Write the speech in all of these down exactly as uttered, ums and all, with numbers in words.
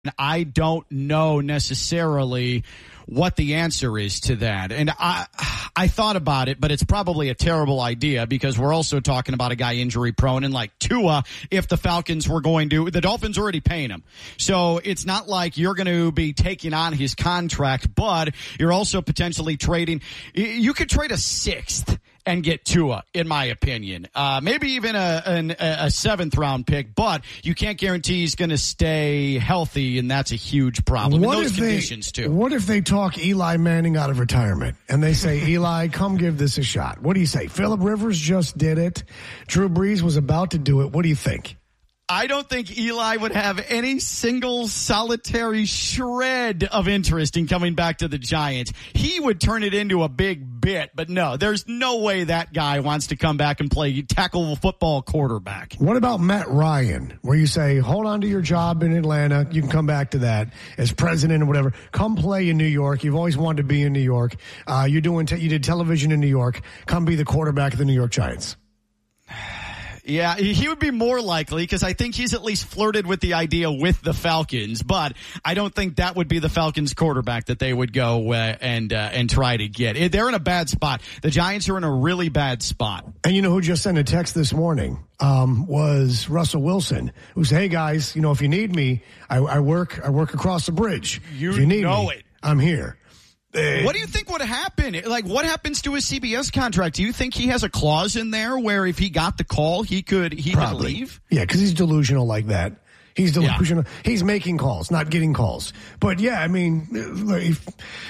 I don't know necessarily what the answer is to that. And I I thought about it, but it's probably a terrible idea because we're also talking about a guy injury prone. And like Tua, if the Falcons were going to, the Dolphins are already paying him. So it's not like you're going to be taking on his contract, but you're also potentially trading. You could trade a sixth and get Tua, in my opinion. Uh, maybe even a, an, a seventh round pick, but you can't guarantee he's going to stay healthy, and that's a huge problem what in those if conditions, they, too. What if they talk Eli Manning out of retirement, and they say, Eli, come give this a shot? What do you say? Phillip Rivers just did it. Drew Brees was about to do it. What do you think? I don't think Eli would have any single solitary shred of interest in coming back to the Giants. He would turn it into a big bit, but no, there's no way that guy wants to come back and play tackle football quarterback. What about Matt Ryan, where you say, hold on to your job in Atlanta. You can come back to that as president or whatever. Come play in New York. You've always wanted to be in New York. Uh, you're doing, te- you did television in New York. Come be the quarterback of the New York Giants. Yeah, he would be more likely because I think he's at least flirted with the idea with the Falcons, but I don't think that would be the Falcons quarterback that they would go uh, and uh, and try to get. They're in a bad spot. The Giants are in a really bad spot. And you know who just sent a text this morning um, was Russell Wilson, who said, hey, guys, you know, if you need me, I, I work I work across the bridge. You, if you need know me, it. I'm here. What do you think would happen? Like, what happens to his C B S contract? Do you think he has a clause in there where if he got the call, he could he could leave? Yeah, because he's delusional like that. He's delusional. Yeah. He's making calls, not getting calls. But yeah, I mean, if,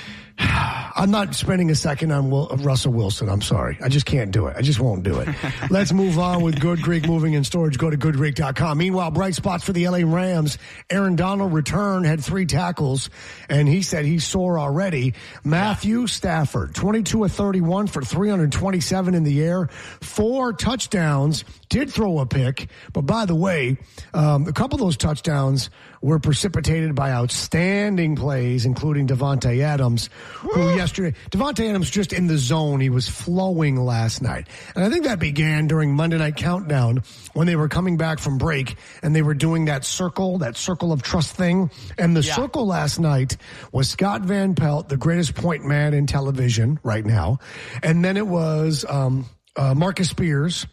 I'm not spending a second on Will, Russell Wilson. I'm sorry. I just can't do it. I just won't do it. Let's move on with Good Greek Moving and Storage. Go to good greek dot com. Meanwhile, bright spots for the L A Rams. Aaron Donald returned, had three tackles, and he said he's sore already. Matthew Stafford, twenty-two of thirty-one for three hundred twenty-seven in the air, four touchdowns, did throw a pick. But by the way, um, a couple of those touchdowns were precipitated by outstanding plays, including Devontae Adams, who yesterday, Devontae Adams just in the zone. He was flowing last night. And I think that began during Monday Night Countdown when they were coming back from break and they were doing that circle, that circle of trust thing. And the yeah. circle last night was Scott Van Pelt, the greatest point man in television right now. And then it was um, uh, Marcus Spears,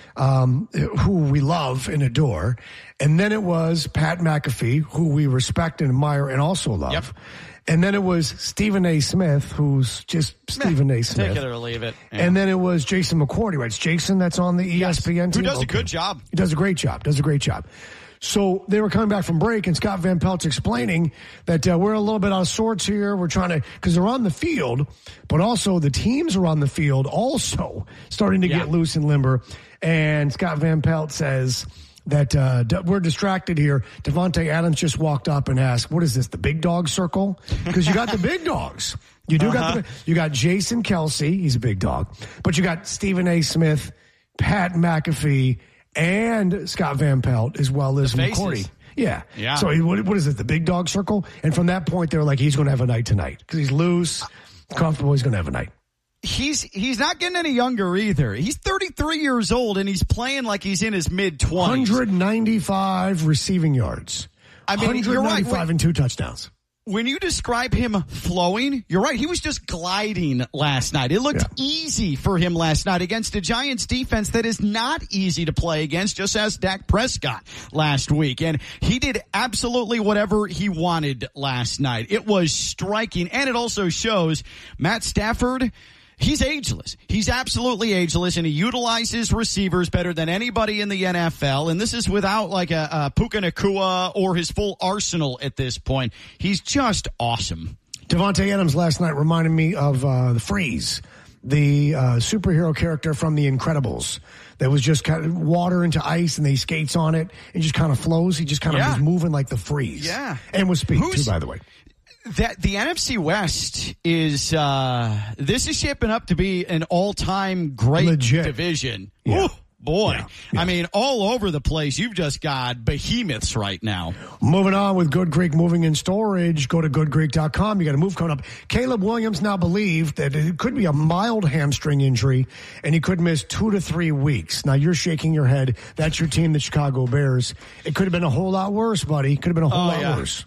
Um, who we love and adore. And then it was Pat McAfee, who we respect and admire and also love. Yep. And then it was Stephen A. Smith, who's just Stephen A. Smith. Take it or leave it. Yeah. And then it was Jason McCourty, right? It's Jason that's on the E S P N yes. team. Who does okay. a good job. He does a great job. Does a great job. So they were coming back from break, and Scott Van Pelt's explaining that uh, we're a little bit out of sorts here. We're trying to, because they're on the field, but also the teams are on the field also starting to yeah. get loose and limber. And Scott Van Pelt says that uh, we're distracted here. Devontae Adams just walked up and asked, what is this, the big dog circle? Because you got the big dogs. You do uh-huh. got the, you got Jason Kelsey, he's a big dog. But you got Stephen A. Smith, Pat McAfee, and Scott Van Pelt, as well as McCourty. Yeah. yeah. So what, what is it, the big dog circle? And from that point, they're like, he's going to have a night tonight. Because he's loose, comfortable, he's going to have a night. He's he's not getting any younger either. He's thirty-three years old, and he's playing like he's in his mid-twenties. one hundred ninety-five receiving yards. I mean, one hundred ninety-five you're right. and two touchdowns. When you describe him flowing, you're right. He was just gliding last night. It looked yeah. easy for him last night against a Giants defense that is not easy to play against, just as Dak Prescott last week. And he did absolutely whatever he wanted last night. It was striking, and it also shows Matt Stafford, he's ageless. He's absolutely ageless, and he utilizes receivers better than anybody in the N F L. And this is without like a, a Puka Nacua or his full arsenal at this point. He's just awesome. Devontae Adams last night reminded me of uh, the Freeze, the uh, superhero character from The Incredibles. That was just kind of water into ice, and he skates on it and just kind of flows. He just kind of yeah. was moving like the Freeze. Yeah. And with speed, Who's- too, by the way. That the N F C West is uh this is shaping up to be an all-time great Legit. division. Yeah. Ooh, boy. Yeah. Yeah. I mean, all over the place. You've just got behemoths right now. Moving on with Good Greek Moving and Storage. Go to good greek dot com. You got a move coming up. Caleb Williams now believed that it could be a mild hamstring injury, and he could miss two to three weeks. Now, you're shaking your head. That's your team, the Chicago Bears. It could have been a whole lot worse, buddy. Could have been a whole oh, lot yeah. worse.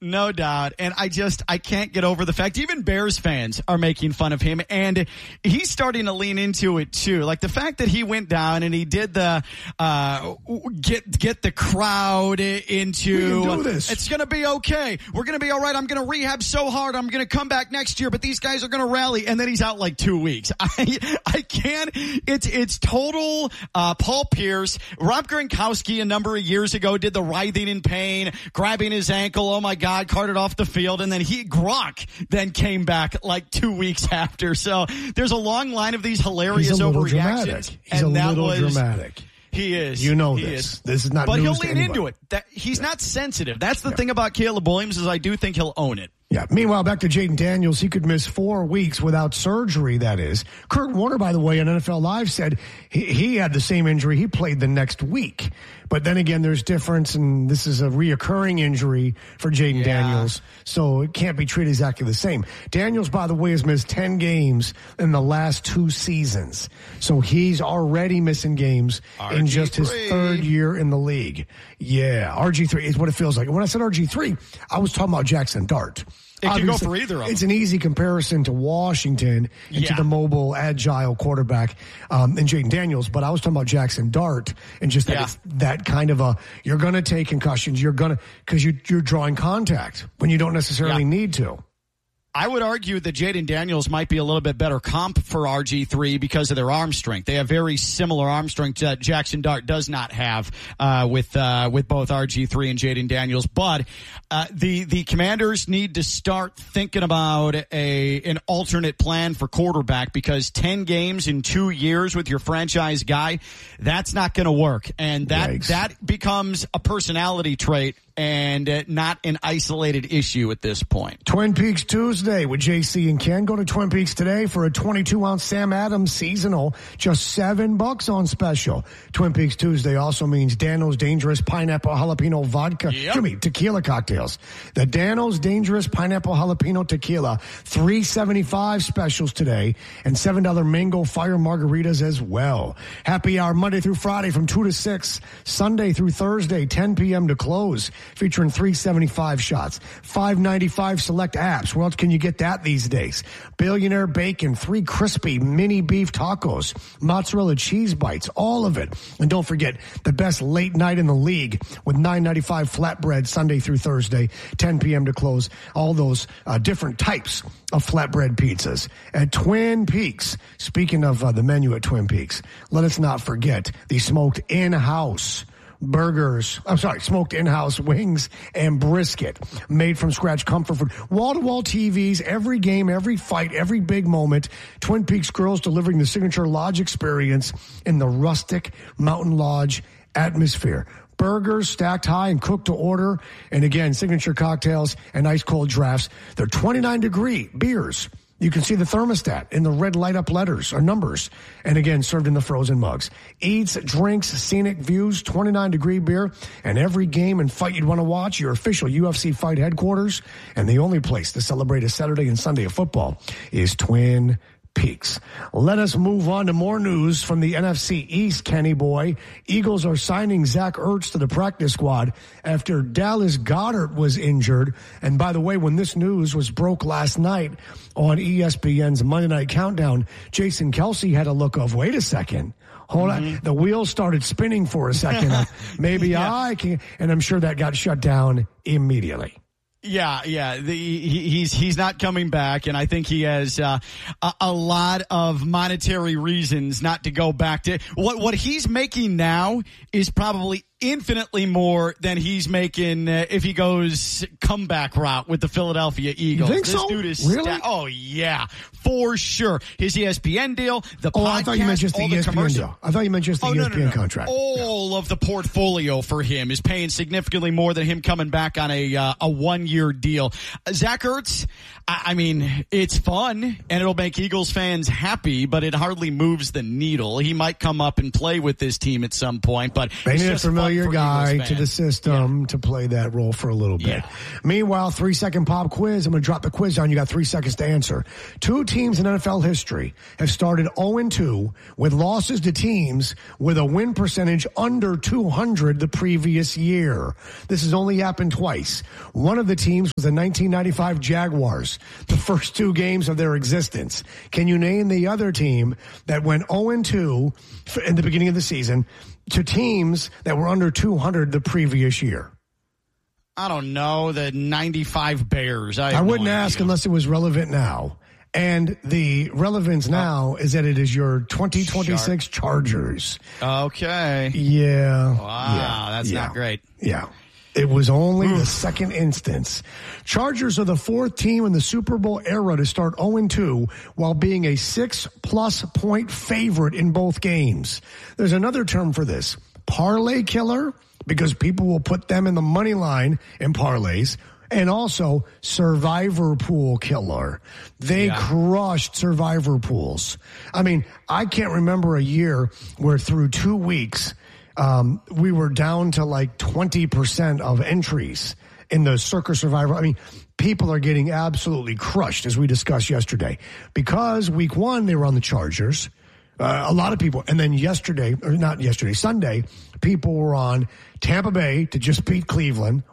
No doubt. And I just, I can't get over the fact even Bears fans are making fun of him. And he's starting to lean into it too. Like the fact that he went down and he did the, uh, get, get the crowd into, we can do this. It's going to be okay. We're going to be all right. I'm going to rehab so hard. I'm going to come back next year, but these guys are going to rally. And then he's out like two weeks. I, I can't, it's, it's total, uh, Paul Pierce. Rob Gronkowski a number of years ago did the writhing in pain, grabbing his ankle. Oh my God. Carted off the field, and then he Gronk then came back like two weeks after. So there's a long line of these hilarious overreactions. Dramatic. He's and a that little was, dramatic. He is. You know he this. Is. This is not but news he'll to lean anybody. into it. That he's yeah. not sensitive. That's the yeah. thing about Caleb Williams is I do think he'll own it. Yeah. Meanwhile, back to Jaden Daniels, he could miss four weeks without surgery, that is. Kurt Warner, by the way, on N F L Live said he, he had the same injury. He played the next week. But then again, there's difference, and this is a reoccurring injury for Jaden yeah. Daniels, so it can't be treated exactly the same. Daniels, by the way, has missed ten games in the last two seasons. So he's already missing games R G three. In just his third year in the league. Yeah, R G three is what it feels like. And when I said R G three, I was talking about Jackson Dart. It can Obviously, go for either of them. It's an easy comparison to Washington and yeah. to the mobile, agile quarterback um, and Jaden Daniels. But I was talking about Jackson Dart and just that yeah. it's that kind of a, you're going to take concussions. You're going to, because you, you're drawing contact when you don't necessarily yeah. need to. I would argue that Jaden Daniels might be a little bit better comp for R G three because of their arm strength. They have very similar arm strength that Jackson Dart does not have uh, with uh, with both R G three and Jaden Daniels. But uh, the the Commanders need to start thinking about a an alternate plan for quarterback because ten games in two years with your franchise guy, that's not going to work, and that Yikes. that becomes a personality trait and uh, not an isolated issue at this point. Twin Peaks Tuesday with J C and Ken. Go to Twin Peaks today for a twenty-two ounce Sam Adams seasonal, just seven bucks on special. Twin Peaks Tuesday also means Dano's Dangerous Pineapple Jalapeno Vodka, yep. Jimmy, tequila cocktails. The Dano's Dangerous Pineapple Jalapeno Tequila, three seventy-five specials today, and seven dollar Mango Fire Margaritas as well. Happy hour Monday through Friday from two to six, Sunday through Thursday, ten p.m. to close. Featuring three seventy-five shots, five ninety-five select apps. Where else can you get that these days? Billionaire Bacon, three crispy mini beef tacos, mozzarella cheese bites, all of it. And don't forget the best late night in the league with nine ninety-five flatbread Sunday through Thursday, ten p.m. to close. All those uh, different types of flatbread pizzas at Twin Peaks. Speaking of uh, the menu at Twin Peaks, let us not forget the smoked in-house burgers, I'm sorry, smoked in-house wings and brisket made from scratch comfort food. Wall-to-wall T Vs, every game, every fight, every big moment. Twin Peaks Girls delivering the signature lodge experience in the rustic Mountain Lodge atmosphere. Burgers stacked high and cooked to order. And again, signature cocktails and ice cold drafts. They're twenty-nine degree beers. You can see the thermostat in the red light up letters or numbers. And again, served in the frozen mugs. Eats, drinks, scenic views, twenty-nine degree beer, and every game and fight you'd want to watch, your official U F C fight headquarters. And the only place to celebrate a Saturday and Sunday of football is Twin Peaks. Let us move on to more news from the N F C East, Kenny boy. Eagles are signing Zach Ertz to the practice squad after Dallas Goedert was injured. And by the way, when this news was broke last night on E S P N's Monday Night Countdown, Jason Kelce had a look of, wait a second. Hold mm-hmm. on. The wheels started spinning for a second. Maybe yeah. I can. And I'm sure that got shut down immediately. Yeah, yeah. The, he, he's he's not coming back, and I think he has uh, a, a lot of monetary reasons not to go back to what what he's making now is probably infinitely more than he's making uh, if he goes comeback route with the Philadelphia Eagles. You think this so? dude is really? sta- oh yeah, for sure. His E S P N deal, the oh, podcast, I thought you meant just the E S P N the deal. I thought you meant just the oh, E S P N no, no, no. contract. All yeah. of the portfolio for him is paying significantly more than him coming back on a uh, a one year deal. Uh, Zach Ertz, I, I mean, it's fun and it'll make Eagles fans happy, but it hardly moves the needle. He might come up and play with this team at some point, but maybe it's a just familiar your guy to the system yeah. to play that role for a little bit. Yeah. Meanwhile, three-second pop quiz. I'm going to drop the quiz on. You got three seconds to answer. Two teams in N F L history have started oh and two with losses to teams with a win percentage under two hundred the previous year. This has only happened twice. One of the teams was the nineteen ninety-five Jaguars, the first two games of their existence. Can you name the other team that went oh and two in the beginning of the season to teams that were under two hundred the previous year? I don't know. The ninety-five Bears. I, I wouldn't no ask unless it was relevant now. And the relevance now is that it is your twenty twenty-six Shark. Chargers. Okay. Yeah. Wow. Yeah, that's yeah, not great. Yeah. It was only the second instance. Chargers are the fourth team in the Super Bowl era to start oh and two while being a six-plus point favorite in both games. There's another term for this. Parlay killer, because people will put them in the money line in parlays, and also survivor pool killer. They yeah. crushed survivor pools. I mean, I can't remember a year where through two weeks – Um, we were down to like twenty percent of entries in the Circa Survivor. I mean, people are getting absolutely crushed, as we discussed yesterday, because week one, they were on the Chargers. Uh, a lot of people. And then yesterday, or not yesterday, Sunday, people were on Tampa Bay to just beat Cleveland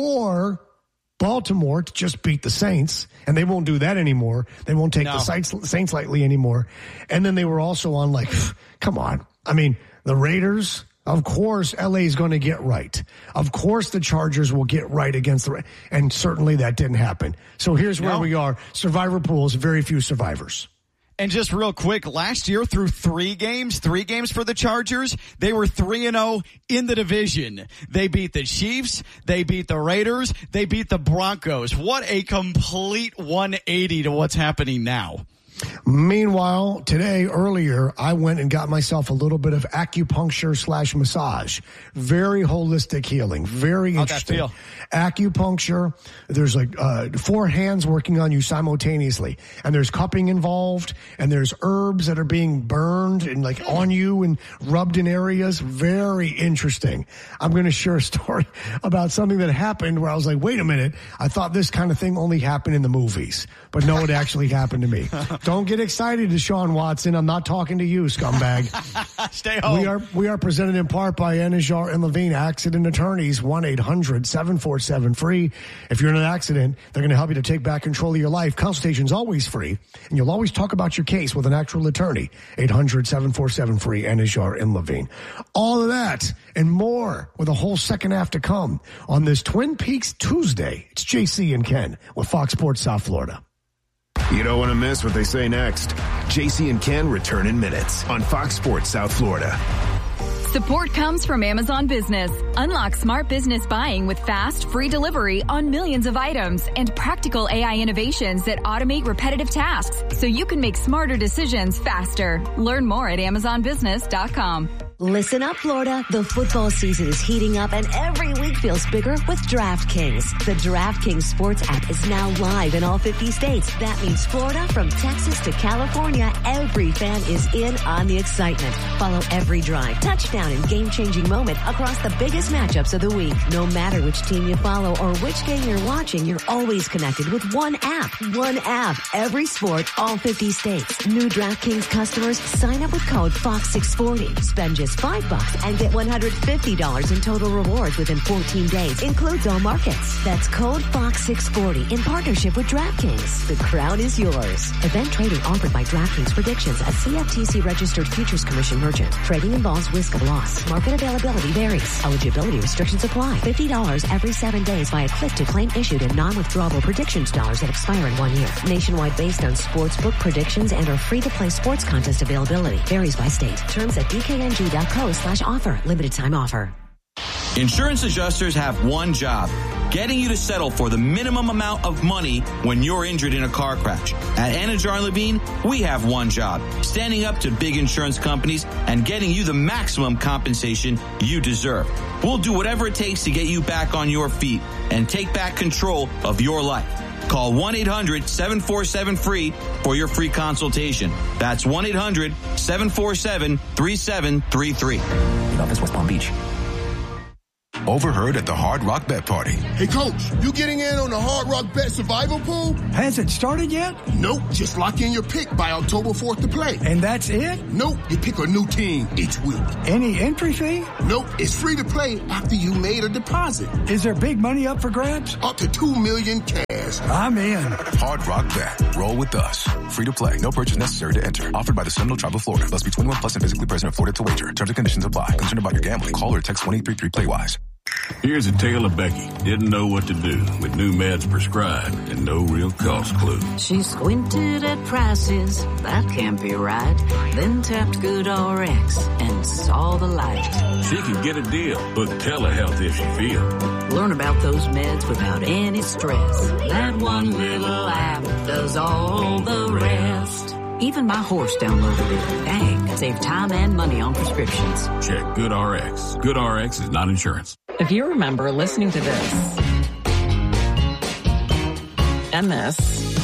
or Baltimore to just beat the Saints. And they won't do that anymore. They won't take no. the Saints, Saints lightly anymore. And then they were also on like, come on. I mean, the Raiders. Of course, L A is going to get right. Of course, the Chargers will get right against the, and certainly that didn't happen. So here's where no. we are. Survivor pools, very few survivors. And just real quick, last year through three games, three games for the Chargers, they were three and oh in the division. They beat the Chiefs, they beat the Raiders, they beat the Broncos. What a complete one eighty to what's happening now. Meanwhile, today, earlier, I went and got myself a little bit of acupuncture slash massage. Very holistic healing. Very How'd interesting. That feel? Acupuncture, there's like uh, four hands working on you simultaneously. And there's cupping involved, and there's herbs that are being burned and like on you and rubbed in areas. Very interesting. I'm going to share a story about something that happened where I was like, wait a minute, I thought this kind of thing only happened in the movies. But no, it actually happened to me. Don't get excited, Deshaun Watson. I'm not talking to you, scumbag. Stay home. We are we are presented in part by Anajar and Levine Accident Attorneys, one eight hundred seven four seven free. If you're in an accident, they're going to help you to take back control of your life. Consultation's always free, and you'll always talk about your case with an actual attorney. eight hundred seven four seven free, Anajar and Levine. All of that and more with a whole second half to come on this Twin Peaks Tuesday. It's J C and Ken with Fox Sports South Florida. You don't want to miss what they say next. J C and Ken return in minutes on Fox Sports South Florida. Support comes from Amazon Business. Unlock smart business buying with fast, free delivery on millions of items and practical A I innovations that automate repetitive tasks so you can make smarter decisions faster. Learn more at amazon business dot com. Listen up, Florida. The football season is heating up and every week feels bigger with DraftKings. The DraftKings Sports app is now live in all fifty states. That means Florida, from Texas to California, every fan is in on the excitement. Follow every drive, touchdown, and game-changing moment across the biggest matchups of the week. No matter which team you follow or which game you're watching, you're always connected with one app. One app. Every sport, all fifty states. New DraftKings customers, sign up with code Fox six forty. Spend just five bucks and get one hundred fifty dollars in total rewards within fourteen days. Includes all markets. That's code Fox six forty in partnership with DraftKings. The crown is yours. Event trading offered by DraftKings Predictions, a C F T C registered futures commission merchant. Trading involves risk of loss. Market availability varies. Eligibility restrictions apply. fifty dollars every seven days via click to claim issued in non-withdrawable predictions dollars that expire in one year. Nationwide based on sportsbook predictions and or free-to-play sports contest availability. Varies by state. Terms at B K N G dot co slash offer. Limited time offer. Insurance adjusters have one job: getting you to settle for the minimum amount of money when you're injured in a car crash. At Anajar and Levine, we have one job: standing up to big insurance companies and getting you the maximum compensation you deserve. We'll do whatever it takes to get you back on your feet and take back control of your life. Call one eight hundred seven four seven free for your free consultation. That's one eight hundred seven four seven three seven three three. Office, West Palm Beach. overheard at the Hard Rock Bet Party. Hey, Coach, you getting in on the Hard Rock Bet Survival Pool? Has it started yet? Nope. Just lock in your pick by October fourth to play. And that's it? Nope. You pick a new team each week. Any entry fee? Nope. It's free to play after you made a deposit. Is there big money up for grabs? Up to two million cash. I'm in. Hard Rock Bet. Roll with us. Free to play. No purchase necessary to enter. Offered by the Seminole Tribe of Florida. Must be twenty-one plus and physically present in Florida to wager. Terms and conditions apply. Concerned about your gambling? Call or text one eight three three play wise. Here's a tale of Becky. Didn't know what to do with new meds prescribed and no real cost clue. She squinted at prices, that can't be right. Then tapped GoodRx and saw the light. She could get a deal, but telehealth if she feel. Learn about those meds without any stress. That one little app does all the rest. Even my horse downloaded it. Dang, save time and money on prescriptions. Check GoodRx. GoodRx is not insurance. If you remember listening to this, and this,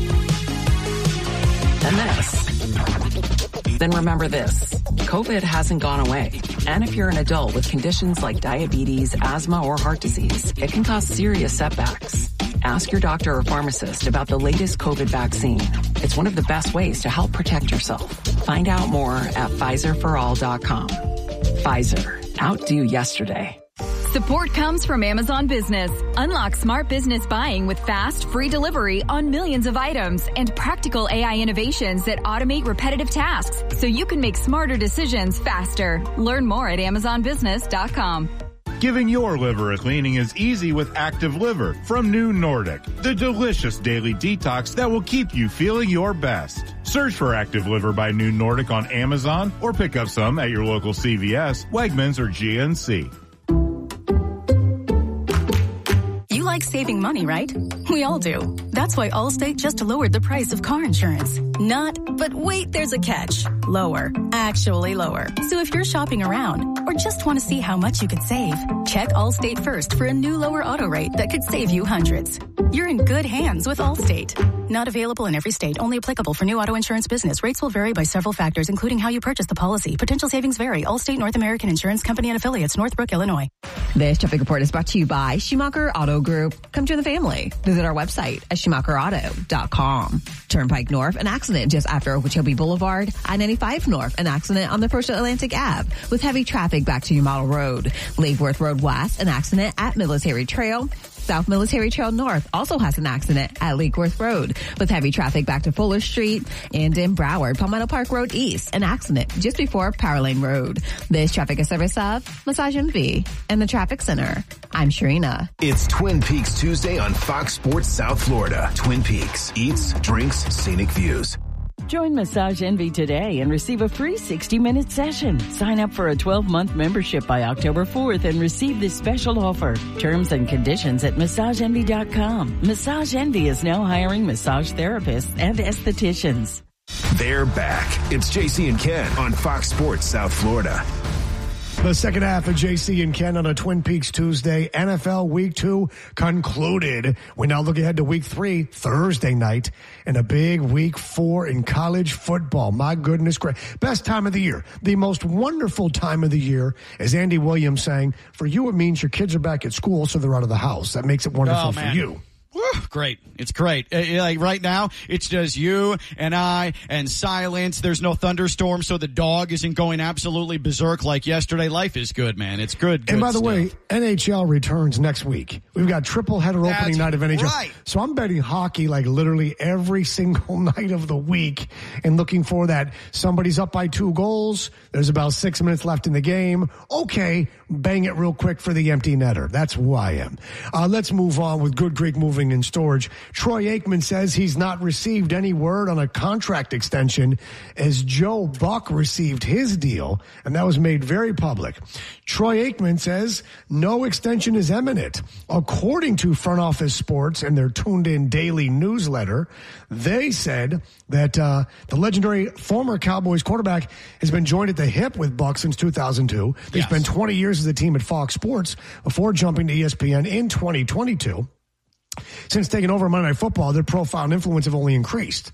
and this, then remember this. COVID hasn't gone away. And if you're an adult with conditions like diabetes, asthma, or heart disease, it can cause serious setbacks. Ask your doctor or pharmacist about the latest COVID vaccine. It's one of the best ways to help protect yourself. Find out more at Pfizer for all dot com. Pfizer. Outdo yesterday. Support comes from Amazon Business. Unlock smart business buying with fast, free delivery on millions of items and practical A I innovations that automate repetitive tasks so you can make smarter decisions faster. Learn more at amazon business dot com. Giving your liver a cleaning is easy with Active Liver from New Nordic, the delicious daily detox that will keep you feeling your best. Search for Active Liver by New Nordic on Amazon or pick up some at your local C V S, Wegmans, or G N C. You like saving money, right? We all do. That's why Allstate just lowered the price of car insurance. Not, but wait, there's a catch. Lower. Actually lower. So if you're shopping around or just want to see how much you could save, check Allstate first for a new lower auto rate that could save you hundreds. You're in good hands with Allstate. Not available in every state. Only applicable for new auto insurance business. Rates will vary by several factors, including how you purchase the policy. Potential savings vary. Allstate North American Insurance Company and Affiliates, Northbrook, Illinois. This traffic report is brought to you by Schumacher Auto Group. Come join the family. Visit our website at schumacher auto dot com. Turnpike North, an accident just after Okeechobee Boulevard. I ninety-five North, an accident on the First Atlantic Ave with heavy traffic back to New Model Road. Lake Worth Road West, an accident at Military Trail. South Military Trail North also has an accident at Lake Worth Road with heavy traffic back to Fuller Street. And in Broward, Palmetto Park Road East, an accident just before Power Lane Road. This traffic is service of Massage M V and the Traffic Center. I'm Sharina. It's Twin Peaks Tuesday on Fox Sports South Florida. Twin Peaks. Eats, drinks, scenic views. Join Massage Envy today and receive a free sixty-minute session. Sign up for a twelve-month membership by October fourth and receive this special offer. Terms and conditions at massage envy dot com. Massage Envy is now hiring massage therapists and estheticians. They're back. It's J C and Ken on Fox Sports South Florida. The second half of J C and Ken on a Twin Peaks Tuesday. N F L Week Two concluded. We now look ahead to Week Three, Thursday night, and a big Week Four in college football. My goodness, great. Best time of the year. The most wonderful time of the year, as Andy Williams saying, for you it means your kids are back at school, so they're out of the house. That makes it wonderful oh, for man. you. Woo, great. It's great. Uh, like right now, it's just you and I and silence. There's no thunderstorm, so the dog isn't going absolutely berserk like yesterday. Life is good, man. It's good. good and by the stuff. way, N H L returns next week. We've got triple header That's opening night of N H L. Right. So I'm betting hockey like literally every single night of the week and looking for that. Somebody's up by two goals. There's about six minutes left in the game. Okay, bang it real quick for the empty netter. That's who I am. Uh, let's move on with Good Greek Moving and Storage. Troy Aikman says he's not received any word on a contract extension as Joe Buck received his deal, and that was made very public. Troy Aikman says no extension is imminent. According to Front Office Sports and their tuned-in daily newsletter, they said that uh, the legendary former Cowboys quarterback has been joined at the hip with Buck since two thousand two. They Yes. spent twenty years as a team at Fox Sports before jumping to E S P N in twenty twenty-two. Since taking over Monday Night Football, their profile and influence have only increased.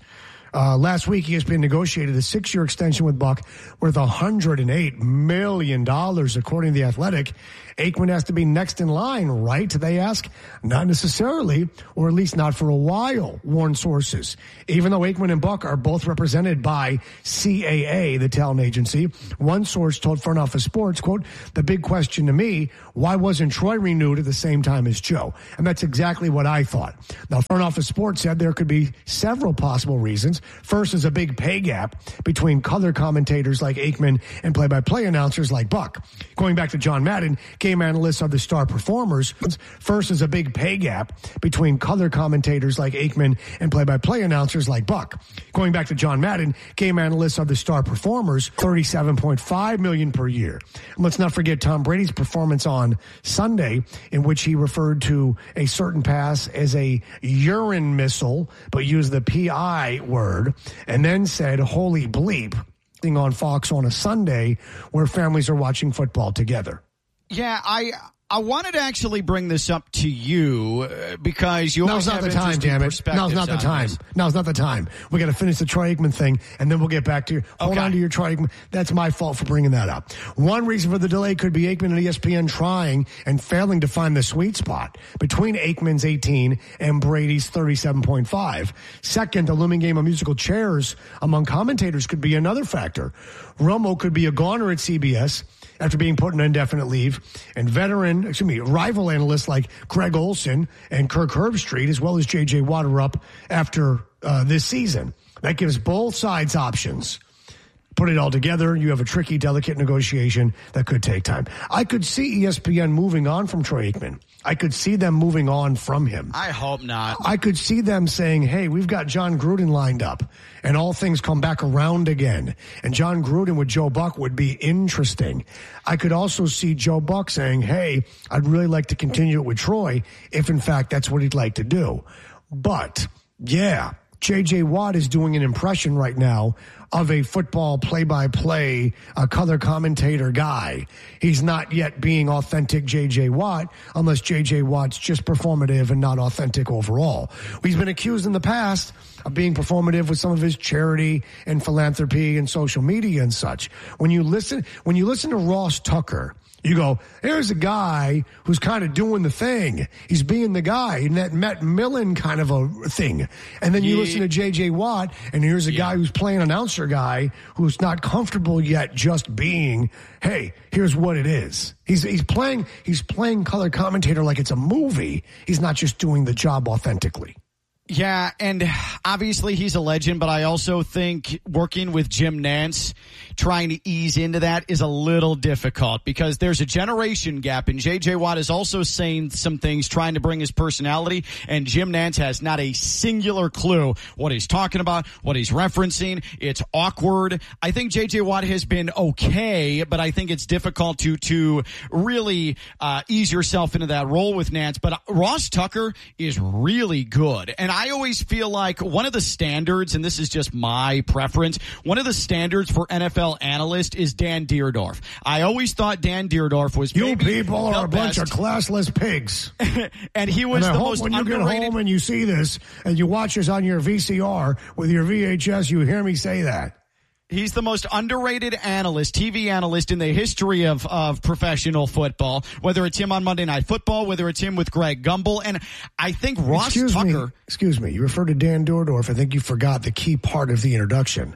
Uh, last week, E S P N negotiated a six-year extension with Buck worth one hundred eight million dollars, according to The Athletic. Aikman has to be next in line, right? They ask. Not necessarily, or at least not for a while, warn sources. Even though Aikman and Buck are both represented by C A A, the talent agency, one source told Front Office Sports, quote, the big question to me, why wasn't Troy renewed at the same time as Joe? And that's exactly what I thought. Now, Front Office Sports said there could be several possible reasons. First is a big pay gap between color commentators like Aikman and play-by-play announcers like Buck. Going back to John Madden, game analysts are the star performers. First is a big pay gap between color commentators like Aikman and play-by-play announcers like Buck. Going back to John Madden, game analysts are the star performers, thirty-seven point five million dollars per year. And let's not forget Tom Brady's performance on Sunday, in which he referred to a certain pass as a urine missile, but used the P I word, and then said, holy bleep, on Fox on a Sunday where families are watching football together. Yeah, I I wanted to actually bring this up to you uh, because you always Now's not have the time, damn it. Now's not the time. This. Now's not the time. We got to finish the Troy Aikman thing, and then we'll get back to you. Hold okay. on to your Troy Aikman. That's my fault for bringing that up. One reason for the delay could be Aikman and E S P N trying and failing to find the sweet spot between Aikman's eighteen and Brady's thirty-seven point five. Second, the looming game of musical chairs among commentators could be another factor. Romo could be a goner at C B S after being put on indefinite leave, and veteran, excuse me, rival analysts like Greg Olson and Kirk Herbstreit, as well as J J Watt, are up after uh, this season. That gives both sides options. Put it all together, you have a tricky, delicate negotiation that could take time. I could see E S P N moving on from Troy Aikman. I could see them moving on from him. I hope not. I could see them saying, hey, we've got John Gruden lined up, and all things come back around again. And John Gruden with Joe Buck would be interesting. I could also see Joe Buck saying, hey, I'd really like to continue it with Troy, if in fact that's what he'd like to do. But, yeah, J J Watt is doing an impression right now of a football play-by-play, a color commentator guy. He's not yet being authentic J J Watt, unless J J Watt's just performative and not authentic overall. He's been accused in the past of being performative with some of his charity and philanthropy and social media and such. When you listen, when you listen to Ross Tucker, you go, here's a guy who's kind of doing the thing. He's being the guy in that Matt Millen kind of a thing. And then you yeah. listen to J J Watt, and here's a yeah. guy who's playing announcer guy who's not comfortable yet just being, hey, here's what it is. He's he's playing he's playing color commentator like it's a movie. He's not just doing the job authentically. Yeah, and obviously he's a legend, but I also think working with Jim Nantz, trying to ease into that is a little difficult because there's a generation gap, and J J Watt is also saying some things, trying to bring his personality, and Jim Nantz has not a singular clue what he's talking about, what he's referencing. It's awkward. I think J J Watt has been okay, but I think it's difficult to to really uh, ease yourself into that role with Nantz. But Ross Tucker is really good, and I I always feel like one of the standards, and this is just my preference, one of the standards for N F L analyst is Dan Dierdorf. I always thought Dan Dierdorf was you maybe people are a best. bunch of classless pigs. And he was and I the hope most when you underrated. get home and you see this and you watch this on your V C R with your V H S, you hear me say that. He's the most underrated analyst, T V analyst in the history of, of professional football, whether it's him on Monday Night Football, whether it's him with Greg Gumbel. And I think Ross excuse Tucker. Me, excuse me, you referred to Dan Dierdorf. I think you forgot the key part of the introduction.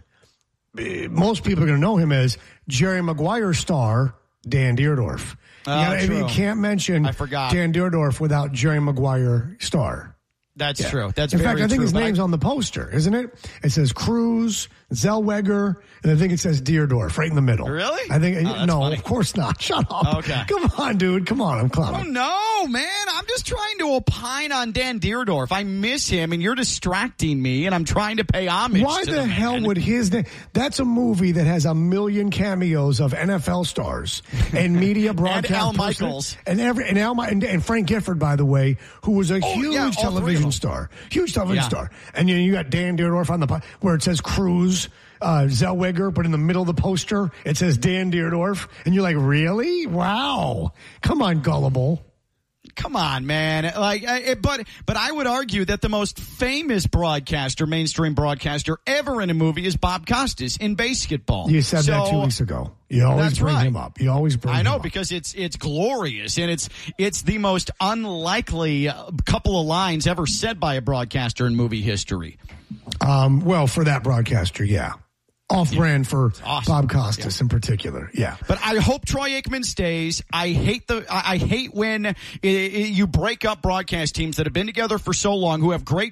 Most people are going to know him as Jerry Maguire star Dan Dierdorf. Oh, you, gotta, true. you can't mention I forgot. Dan Dierdorf without Jerry Maguire star. That's yeah. true. That's in very fact, I think true, his name's I... on the poster, isn't it? It says Cruz, Zellweger, and I think it says Dierdorf right in the middle. Really? I think oh, no, funny. Of course not. Shut up. Okay. Come on, dude. Come on. I'm clowning. Oh no, man! I'm just trying to opine on Dan Dierdorf. I miss him, and you're distracting me, and I'm trying to pay homage. Why to the, the hell man. would his name? That's a movie that has a million cameos of N F L stars and media broadcast and Al person, Michaels and every and Al and, and Frank Gifford, by the way, who was a oh, huge yeah, television star. Huge television yeah. star. And you, know, you got Dan Dierdorf on the where it says Cruz, uh, Zellweger, but in the middle of the poster it says Dan Dierdorf, and you're like, really? Wow! Come on, gullible. Come on, man. Like, I, but but I would argue that the most famous broadcaster, mainstream broadcaster ever in a movie is Bob Costas in basketball. You said so, that two weeks ago. You always that's bring right. him up. You always bring I him know up. because it's it's glorious and it's it's the most unlikely couple of lines ever said by a broadcaster in movie history. Um, well, for that broadcaster, yeah. Off-brand yeah. for awesome. Bob Costas yeah. in particular, yeah. But I hope Troy Aikman stays. I hate the. I hate when it, it, you break up broadcast teams that have been together for so long, who have great